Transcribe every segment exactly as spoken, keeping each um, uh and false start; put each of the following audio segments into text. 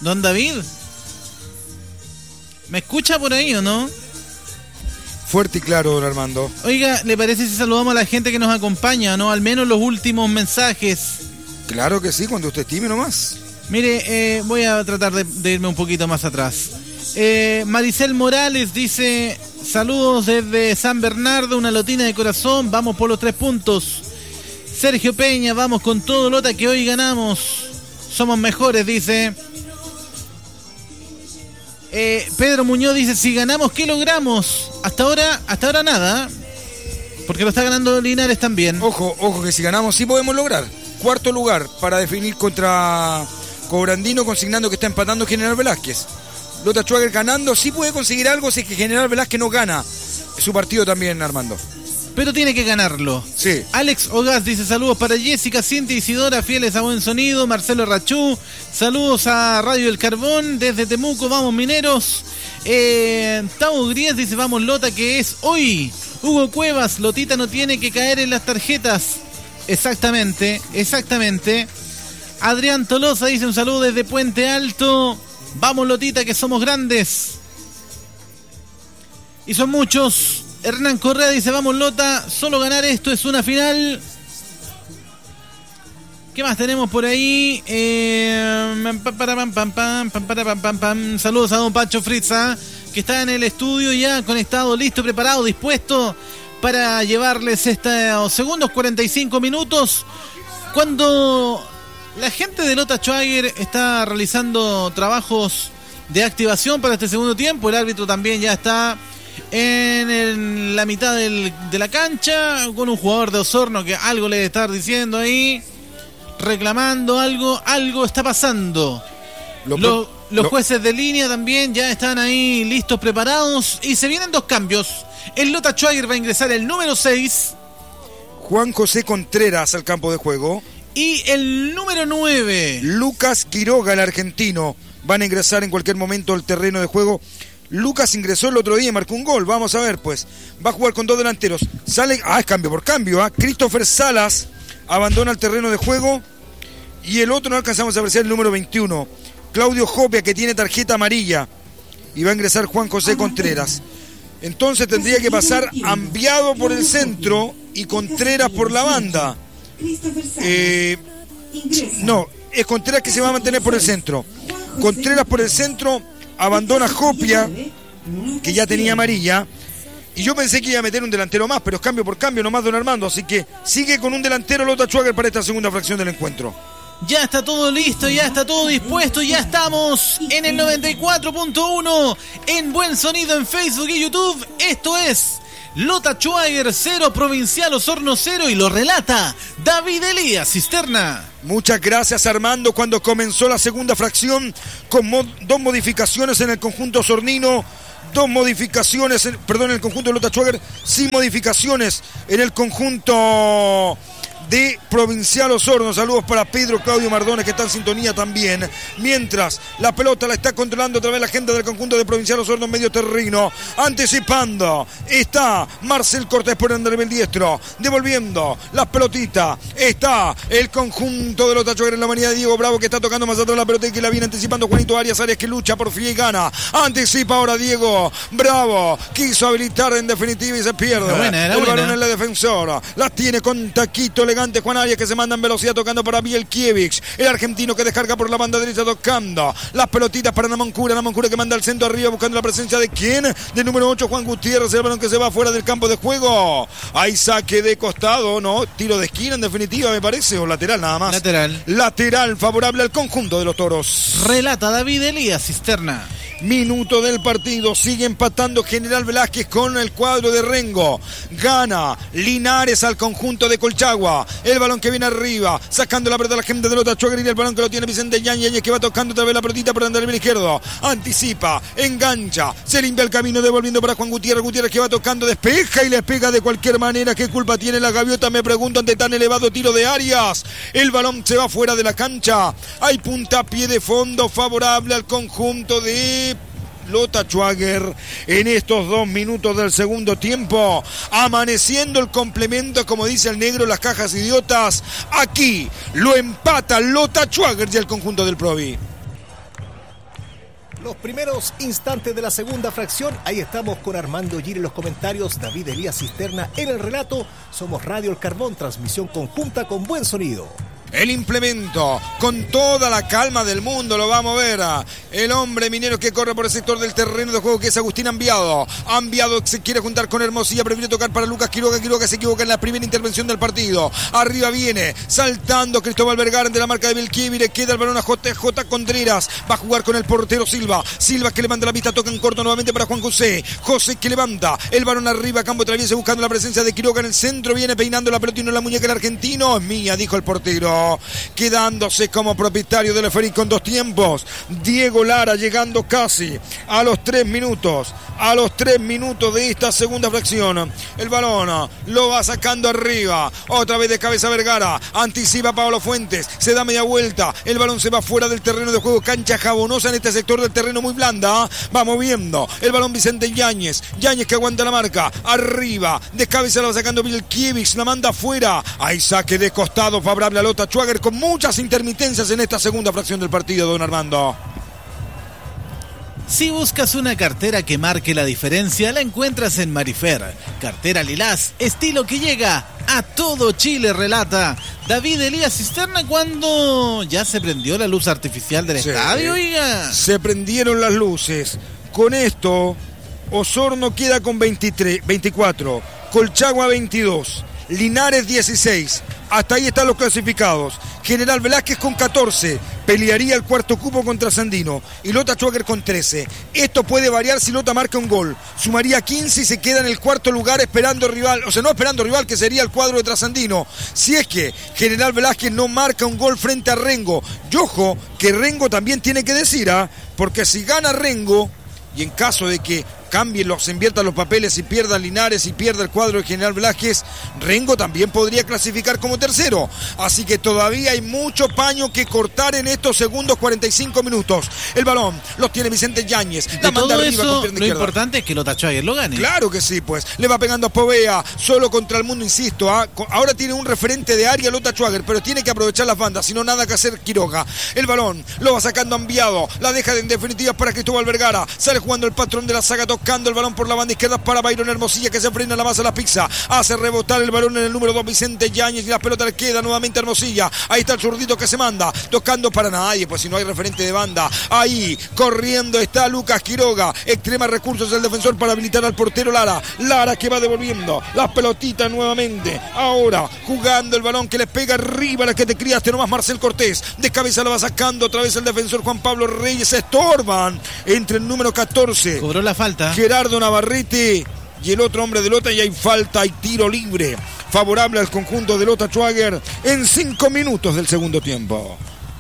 Don David, ¿me escucha por ahí o no? Fuerte y claro, don Armando. Oiga, ¿le parece si saludamos a la gente que nos acompaña, no? Al menos los últimos mensajes. Claro que sí, cuando usted estime nomás. Mire, eh, voy a tratar de, de irme un poquito más atrás. Eh, Maricel Morales dice: saludos desde San Bernardo, una lotina de corazón, vamos por los tres puntos. Sergio Peña, vamos con todo, Lota, que hoy ganamos. Somos mejores, dice. Eh, Pedro Muñoz dice: si ganamos, ¿qué logramos? Hasta ahora, hasta ahora nada, porque lo está ganando Linares también. Ojo, ojo, que si ganamos sí podemos lograr. Cuarto lugar para definir contra Cobrandino, consignando que está empatando General Velázquez. Lota Schwager ganando, sí puede conseguir algo si es que General Velázquez no gana su partido también, Armando. Pero tiene que ganarlo. Sí. Alex Ogaz dice: saludos para Jessica, Cintia, Isidora, fieles a Buen Sonido. Marcelo Rachú, saludos a Radio El Carbón desde Temuco, vamos mineros. eh, Tavo Gries dice: vamos Lota, que es hoy. Hugo Cuevas: Lotita no tiene que caer en las tarjetas. Exactamente, exactamente. Adrián Tolosa dice: un saludo desde Puente Alto. Vamos Lotita, que somos grandes. Y son muchos. Hernán Correa dice: vamos Lota, solo ganar esto es una final. ¿Qué más tenemos por ahí? Eh, saludos a don Pancho Fritza, que está en el estudio ya conectado, listo, preparado, dispuesto para llevarles estos segundos cuarenta y cinco minutos, cuando la gente de Lota Schwager está realizando trabajos de activación para este segundo tiempo. El árbitro también ya está en, el, la mitad del, de la cancha con un jugador de Osorno que algo le debe estar diciendo ahí, reclamando algo, algo está pasando. Lo, lo, los lo... jueces de línea también ya están ahí listos, preparados, y se vienen dos cambios. El Lota Schwager va a ingresar el número seis, Juan José Contreras, al campo de juego, y el número nueve, Lucas Quiroga, el argentino, van a ingresar en cualquier momento al terreno de juego. Lucas ingresó el otro día y marcó un gol. Vamos a ver, pues. Va a jugar con dos delanteros. Sale. Ah, es cambio por cambio. ¿eh? Christopher Salas abandona el terreno de juego. Y el otro no alcanzamos a apreciar, el número veintiuno. Claudio Jopia, que tiene tarjeta amarilla. Y va a ingresar Juan José Contreras. Entonces tendría que pasar Ambiado por el centro y Contreras por la banda. Eh, no, es Contreras que se va a mantener por el centro. Contreras por el centro. Abandona Jopia, que ya tenía amarilla. Y yo pensé que iba a meter un delantero más, pero es cambio por cambio nomás, don Armando. Así que sigue con un delantero Lota Schwager para esta segunda fracción del encuentro. Ya está todo listo, ya está todo dispuesto, ya estamos en el noventa y cuatro punto uno en Buen Sonido en Facebook y YouTube. Esto es Lota Schwager cero, Provincial Osorno cero, y lo relata David Elías Cisterna. Muchas gracias, Armando. Cuando comenzó la segunda fracción, con mo- dos modificaciones en el conjunto osornino, dos modificaciones, en, perdón, en el conjunto de Lota Schwager, sin modificaciones en el conjunto de Provincial Osorno. Saludos para Pedro Claudio Mardones, que está en sintonía también. Mientras la pelota la está controlando otra vez la gente del conjunto de Provincial Osorno en medio terreno, anticipando está Marcel Cortés por el nivel diestro, devolviendo la pelotita. Está el conjunto de Lota Schwager en la manía de Diego Bravo, que está tocando más atrás la pelota y que la viene anticipando Juanito Arias. Arias que lucha por fin y gana. Anticipa ahora Diego Bravo, quiso habilitar en definitiva y se pierde. Era buena, era el buena. balón en la defensora, la tiene con taquito elegante Juan Arias, que se manda en velocidad tocando para Bielkiewicz, el argentino que descarga por la banda derecha tocando las pelotitas para Namancura. Namancura que manda al centro arriba buscando la presencia de quién, del número ocho Juan Gutiérrez, el balón que se va fuera del campo de juego. Hay saque de costado, no, tiro de esquina en definitiva me parece, o lateral nada más. Lateral. Lateral favorable al conjunto de los toros. Relata David Elías Cisterna. Minuto del partido, sigue empatando General Velázquez con el cuadro de Rengo. Gana Linares al conjunto de Colchagua. El balón que viene arriba, sacando la pelota a la gente de Lota Schwager, y el balón que lo tiene Vicente Yáñez, que va tocando otra vez la pelotita por el izquierdo. Anticipa, engancha, se limpia el camino, devolviendo para Juan Gutiérrez. Gutiérrez que va tocando, despeja y le pega de cualquier manera. ¿Qué culpa tiene la gaviota? Me pregunto ante tan elevado tiro de Arias. El balón se va fuera de la cancha. Hay puntapié de fondo favorable al conjunto de Lota Schwager en estos dos minutos del segundo tiempo, amaneciendo el complemento, como dice el negro, las cajas idiotas. Aquí lo empata Lota Schwager y el conjunto del Provi. Los primeros instantes de la segunda fracción, ahí estamos con Armando Gil en los comentarios, David Elías Cisterna en el relato. Somos Radio El Carbón, transmisión conjunta con buen sonido. El implemento, con toda la calma del mundo, lo va a mover. El hombre minero que corre por el sector del terreno de juego, que es Agustín Ambiado. Ambiado se quiere juntar con Hermosilla, prefiere tocar para Lucas Quiroga. Quiroga se equivoca en la primera intervención del partido. Arriba viene, saltando Cristóbal Vergara de la marca de Belkivire. Queda el balón a J J Contreras. Va a jugar con el portero Silva. Silva que levanta la vista, toca en corto nuevamente para Juan José. José que levanta el balón arriba, campo traviesa buscando la presencia de Quiroga en el centro. Viene peinando la pelota y no la muñeca el argentino. Es mía, dijo el portero. Quedándose como propietario del esférico en dos tiempos. Diego Lara llegando casi a los tres minutos. A los tres minutos de esta segunda fracción. El balón lo va sacando arriba. Otra vez de cabeza Vergara. Anticipa Pablo Fuentes. Se da media vuelta. El balón se va fuera del terreno de juego. Cancha jabonosa en este sector del terreno muy blanda. Va moviendo. El balón Vicente Yáñez. Yáñez que aguanta la marca. Arriba. De cabeza lo va sacando Vilkiewicz. La manda afuera. Hay saque de costado favorable a Lota Schwager, con muchas intermitencias en esta segunda fracción del partido, don Armando. Si buscas una cartera que marque la diferencia, la encuentras en Marifer. Cartera Lilás, estilo que llega a todo Chile, relata David Elías Cisterna cuando ya se prendió la luz artificial del sí, estadio. Oiga. Se prendieron las luces. Con esto, Osorno queda con veintitrés, veinticuatro, Colchagua veintidós, Linares dieciséis. Hasta ahí están los clasificados. General Velázquez con catorce. Pelearía el cuarto cupo contra Sandino. Y Lota Schwager con trece. Esto puede variar si Lota marca un gol. Sumaría quince y se queda en el cuarto lugar esperando rival. O sea, no esperando rival, que sería el cuadro de Trasandino. Si es que General Velázquez no marca un gol frente a Rengo. Y ojo, que Rengo también tiene que decir, ¿ah? ¿eh? Porque si gana Rengo, y en caso de que cambien, los inviertan los papeles y pierda Linares y pierda el cuadro de General Velázquez, Rengo también podría clasificar como tercero. Así que todavía hay mucho paño que cortar en estos segundos cuarenta y cinco minutos. El balón los tiene Vicente Yáñez. La de manda todo arriba eso, con pierna lo izquierda. Importante es que Lota Schwager lo gane. Claro que sí, pues. Le va pegando a Povea, solo contra el mundo, insisto. ¿ah? Ahora tiene un referente de área Lota Schwager, pero tiene que aprovechar las bandas, si no nada que hacer Quiroga. El balón lo va sacando Ambiado, la deja en definitiva para Cristóbal Vergara. Sale jugando el patrón de la saga, tocando el balón por la banda izquierda para Byron Hermosilla, que se frena la masa a la pizza. Hace rebotar el balón en el número dos Vicente Yáñez y la pelota le queda nuevamente a Hermosilla. Ahí está el zurdito que se manda, tocando para nadie, pues si no hay referente de banda. Ahí, corriendo está Lucas Quiroga. Extrema recursos el defensor para habilitar al portero Lara. Lara que va devolviendo las pelotitas nuevamente. Ahora, jugando el balón que le pega arriba, la que te criaste nomás Marcel Cortés. De cabeza lo va sacando otra vez el defensor Juan Pablo Reyes. Se estorban entre el número catorce. Cobró la falta. Gerardo Navarrete y el otro hombre de Lota, y hay falta, hay tiro libre favorable al conjunto de Lota Schwager en cinco minutos del segundo tiempo.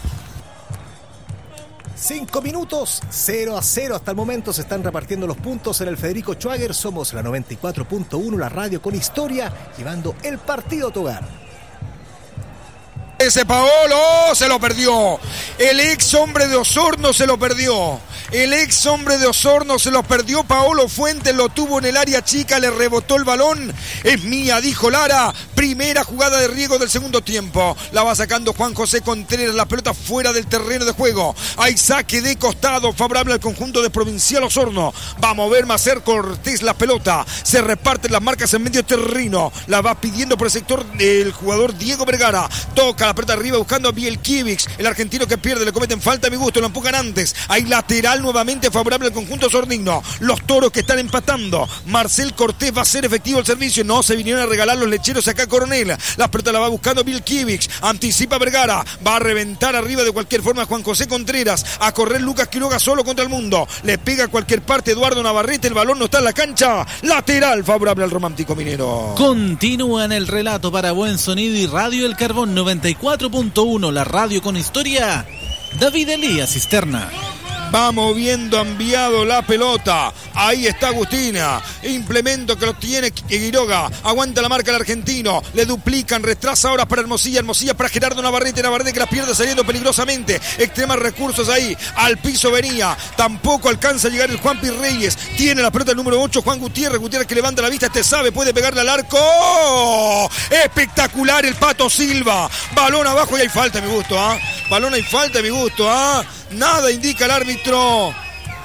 Cinco minutos, cero a cero hasta el momento. Se están repartiendo los puntos en el Federico Schwager. Somos la noventa y cuatro punto uno, la radio con historia, llevando el partido a tu hogar. Ese Paolo se lo perdió. El ex hombre de Osorno se lo perdió. El ex hombre de Osorno se lo perdió. Paolo Fuentes lo tuvo en el área chica, le rebotó el balón. Es mía, dijo Lara. Primera jugada de riego del segundo tiempo. La va sacando Juan José Contreras. La pelota fuera del terreno de juego. Hay saque de costado favorable al conjunto de Provincial Osorno. Va a mover Macer Cortés la pelota. Se reparten las marcas en medio terreno. La va pidiendo por el sector del jugador Diego Vergara. Toca la pelota arriba buscando a Bielkiewicz, el argentino que pierde, le cometen falta a mi gusto, lo empujan antes. Hay lateral nuevamente favorable al conjunto sornino. Los toros que están empatando. Marcel Cortés va a ser efectivo el servicio. No se vinieron a regalar los lecheros acá Coronel. La pelota la va buscando Bielkiewicz. Anticipa Vergara. Va a reventar arriba de cualquier forma Juan José Contreras. A correr Lucas Quiroga solo contra el mundo. Le pega a cualquier parte Eduardo Navarrete. El balón no está en la cancha. Lateral favorable al Romántico Minero. Continúa en el relato para Buen Sonido y Radio El Carbón noventa y cuatro punto uno, la radio con historia, David Elías Cisterna. Va moviendo, ha enviado la pelota. Ahí está Agustina. Implemento que lo tiene Quiroga. Aguanta la marca el argentino. Le duplican. Retrasa ahora para Hermosilla. Hermosilla para Gerardo Navarrete. Navarrete que la pierde saliendo peligrosamente. Extremas recursos ahí. Al piso venía. Tampoco alcanza a llegar el Juanpi Reyes. Tiene la pelota el número ocho. Juan Gutiérrez. Gutiérrez que levanta la vista. Este sabe. Puede pegarle al arco. ¡Oh! Espectacular el Pato Silva. Balón abajo y hay falta a mi gusto. ¿ah? ¿eh? Balón hay falta a mi gusto. ¿ah? ¿eh? Nada indica el árbitro.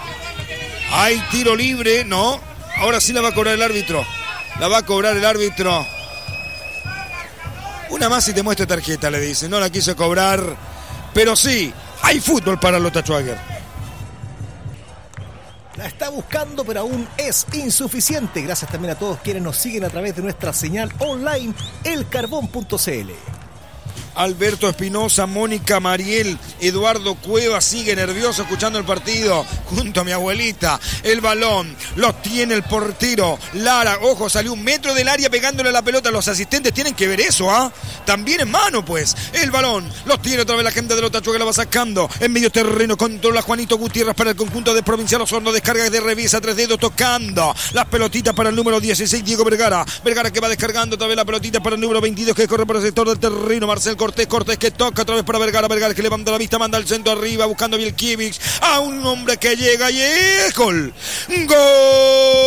Hay tiro libre, no. Ahora sí la va a cobrar el árbitro. La va a cobrar el árbitro. Una más y te muestro tarjeta, le dice. No la quiso cobrar. Pero sí, hay fútbol para Lota Schwager. La está buscando, pero aún es insuficiente. Gracias también a todos quienes nos siguen a través de nuestra señal online, el carbón punto c l. Alberto Espinosa, Mónica Mariel, Eduardo Cueva sigue nervioso escuchando el partido junto a mi abuelita. El balón lo tiene el portero Lara, ojo, salió un metro del área pegándole a la pelota. Los asistentes tienen que ver eso, ¿ah? ¿eh? También en mano, pues. El balón lo tiene otra vez la gente de Lota Schwager, la va sacando en medio terreno, controla Juanito Gutiérrez para el conjunto de Provincial Osorno, descarga de revisa, tres dedos tocando las pelotitas para el número dieciséis, Diego Vergara. Vergara que va descargando otra vez la pelotita para el número veintidós, que corre por el sector del terreno, Marcel Cortés, Cortés que toca otra vez para Vergara, Vergara que levanta la vista, manda al centro arriba buscando a Bielkiewicz, a un hombre que llega y es gol, gol.